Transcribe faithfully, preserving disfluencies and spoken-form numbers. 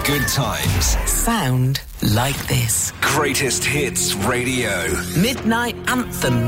good times. Sound like this. Greatest hits radio. Midnight Anthem.